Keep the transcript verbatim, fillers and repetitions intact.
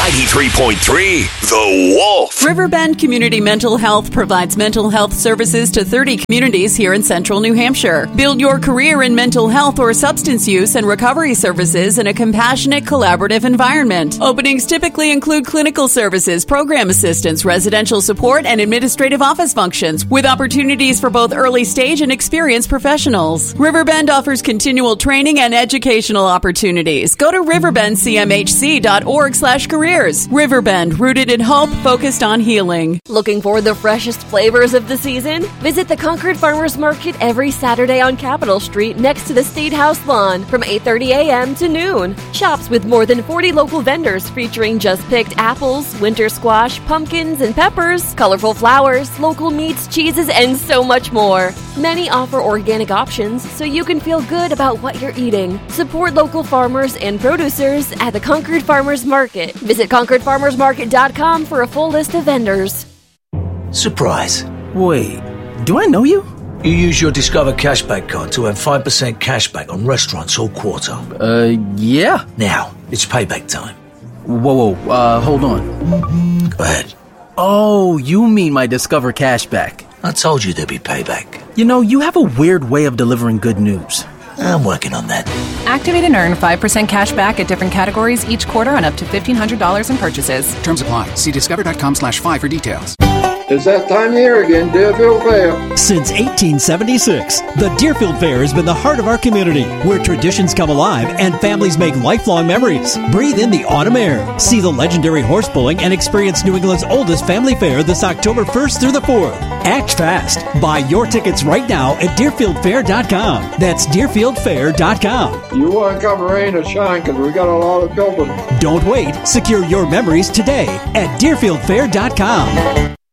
ninety-three point three The Wolf. Riverbend Community Mental Health provides mental health services to thirty communities here in central New Hampshire. Build your career in mental health or substance use and recovery services in a compassionate, collaborative environment. Openings typically include clinical services, program assistance, residential support, and administrative office functions, with opportunities for both early stage and experienced professionals. Riverbend offers continual training and educational opportunities. Go to riverbend c m h c dot org slash careers. Riverbend, rooted in hope, focused on healing. Looking for the freshest flavors of the season? Visit the Concord Farmers Market every Saturday on Capitol Street next to the State House lawn from eight thirty a.m. to noon. Shops with more than forty local vendors featuring just-picked apples, winter squash, pumpkins, and peppers, colorful flowers, local meats, cheeses, and so much more. Many offer organic options so you can feel good about what you're eating. Support local farmers and producers at the Concord Farmers Market. Visit concord farmers market dot com for a full list of vendors. Surprise. Wait, do I know you? You use your Discover Cashback card to earn five percent cashback on restaurants all quarter. Uh, yeah. Now, it's payback time. Whoa, whoa, uh, hold on. Go ahead. Oh, you mean my Discover Cashback. I told you there'd be payback. You know, you have a weird way of delivering good news. I'm working on that. Activate and earn five percent cash back at different categories each quarter on up to fifteen hundred dollars in purchases. Terms apply. See discover.com slash five for details. It's that time of year again, Deerfield Fair. Since eighteen seventy-six, the Deerfield Fair has been the heart of our community, where traditions come alive and families make lifelong memories. Breathe in the autumn air. See the legendary horse pulling and experience New England's oldest family fair this October first through the fourth. Act fast. Buy your tickets right now at deerfield fair dot com. That's deerfield fair dot com. You want to come rain or shine, because we got a lot of building. Don't wait. Secure your memories today at deerfield fair dot com.